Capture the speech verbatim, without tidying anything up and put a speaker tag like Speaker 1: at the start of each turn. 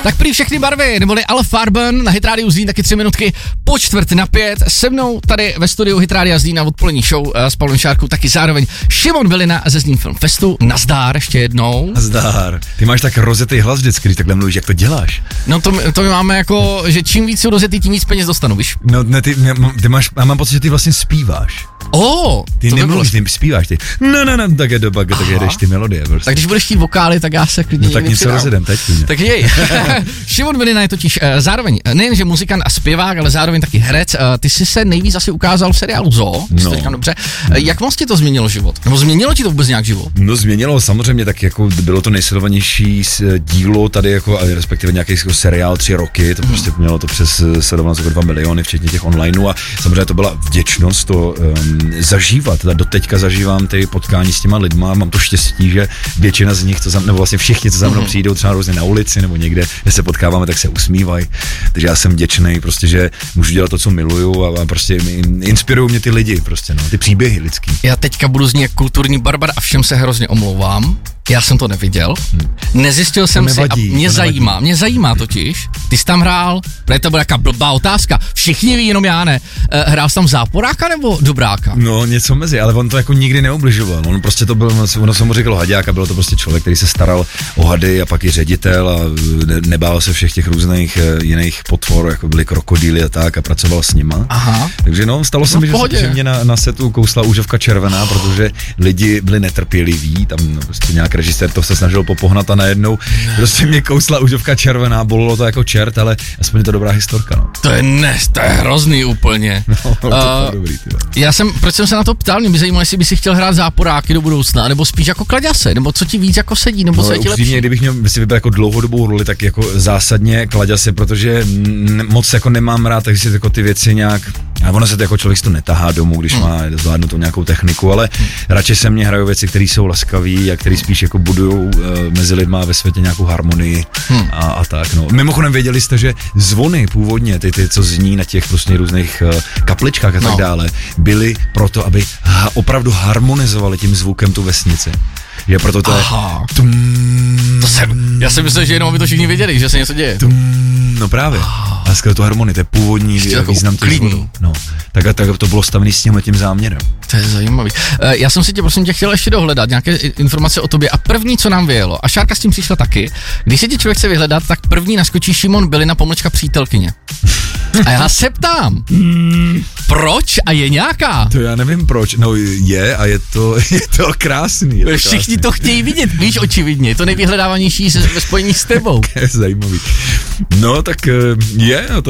Speaker 1: Tak prý všechny barvy, neboli Al Farben na Hit Radio Zlín, taky tři minutky po čtvrt na pět. Se mnou tady ve studiu Hit Radio Zlín na odpolední show uh, s Pavlem Šárkou, taky zároveň Šimon Vilina ze Zlín Film Festu. Nazdár ještě jednou.
Speaker 2: Nazdár. Ty máš tak rozetý hlas vždycky, když takhle mluvíš, jak to děláš?
Speaker 1: No to, to my máme jako, že čím víc jsou rozetý, tím víc peněz dostanu, víš?
Speaker 2: No ne, ty, ty máš, já mám pocit, že ty vlastně zpíváš.
Speaker 1: Oh,
Speaker 2: ty nemluvíš, ty zpíváš, ty no, no, no, tak je doba, tak jedeš ty melodie. Prostě.
Speaker 1: Tak když budeš chtít vokály, tak já se klidně
Speaker 2: no, tak něco rozjedem teď.
Speaker 1: Tak jej. Šimon Vilina je totiž uh, zároveň nejenže muzikant a zpěvák, ale zároveň taky herec. Uh, ty jsi se nejvíc asi ukázal v seriálu Zoo, no. Říkám dobře. Uh, jak moc ti to změnilo život? Nebo změnilo ti to vůbec nějak život?
Speaker 2: No změnilo samozřejmě, tak jako bylo to nejsledovanější dílo tady, jako, respektive nějaký jako seriál tři roky, to prostě mělo to přes sledovanost jako dva miliony, včetně těch onlineů a samozřejmě to byla vděčnost to um, zažívat. Teda doteďka zažívám ty potkání s těma lidma, mám to štěstí, že většina z nich, co za, nebo vlastně všichni, co za mnou přijdou třeba různě na ulici nebo někde, kde se potkáváme, tak se usmívají. Takže já jsem vděčný, prostě, že můžu dělat to, co miluju a, a prostě inspirují mě ty lidi, prostě, no, ty příběhy lidský.
Speaker 1: Já teďka budu znít jak kulturní barbar a všem se hrozně omlouvám. Já jsem to neviděl, hmm. nezjistil jsem
Speaker 2: nevadí,
Speaker 1: si a mě zajímá, mě zajímá totiž, ty jsi tam hrál, protože to byla jaká blbá otázka, všichni ví, jenom já ne, e, hrál jsi tam záporáka nebo dobráka?
Speaker 2: No něco mezi, ale on to jako nikdy neubližoval, on prostě to byl, ono se mu říkalo haďák a bylo to prostě člověk, který se staral o hady a pak i ředitel a nebál se všech těch různých jiných potvor, jako byly krokodýly a tak a pracoval s nima. Aha. Takže no, stalo se
Speaker 1: no,
Speaker 2: mi, že, že mě na, na setu kousla úžovka červená, protože lidi byli netrpěliví, tam no, prostě nějak režisér to se snažil popohnat a najednou prostě mě kousla užovka červená, bolelo to jako čert, ale aspoň je to dobrá historka, no.
Speaker 1: To je ne, to je hrozný úplně.
Speaker 2: No, to
Speaker 1: uh,
Speaker 2: je dobrý, tyhle.
Speaker 1: Já jsem, proč jsem se na to ptal, mě by zajímalo, jestli by si chtěl hrát záporáky do budoucna, nebo spíš jako kladěse, nebo co ti víc jako sedí, nebo
Speaker 2: no,
Speaker 1: co je ti lepší?
Speaker 2: Kdybych měl si vybrat jako dlouhodobou roli, tak jako zásadně kladěse, protože ne, moc jako nemám rád, takže si jako ty věci nějak, a ono se to jako člověk to netahá domů, když hmm. má zvládnout nějakou techniku, ale hmm. radši se mě hrajou věci, které jsou laskavé a které spíš jako budují uh, mezi lidma ve světě nějakou harmonii hmm. a, a tak, no. Mimochodem věděli jste, že zvony původně, ty, ty co zní na těch prostě různých uh, kapličkách a tak no. dále, byly proto, aby ha, opravdu harmonizovali tím zvukem tu vesnici. Je proto to
Speaker 1: Aha.
Speaker 2: je... Tum,
Speaker 1: to jsem, já si myslím, že jenom aby to všichni věděli, že se něco děje.
Speaker 2: Tum, no právě. A skvěle tu harmonii, to je původní
Speaker 1: ještě
Speaker 2: význam těch zvonů. No. Tak, tak to bylo stavený s tímhletím záměrem.
Speaker 1: To je zajímavý. Uh, já jsem si tě prosím tě chtěl ještě dohledat nějaké informace o tobě a první, co nám vyjelo, a Šárka s tím přišla taky, když se tě člověk chce vyhledat, tak první naskočí Šimon Vilina pomlčka přítelkyně. A já se ptám, hmm, proč a je nějaká?
Speaker 2: To já nevím proč, no je a je to, je to krásný. Je to
Speaker 1: Všichni
Speaker 2: krásný.
Speaker 1: to chtějí vidět, víš, očividně, je to nejvyhledávanější ve spojení s tebou.
Speaker 2: Zajímavý. No tak je, no to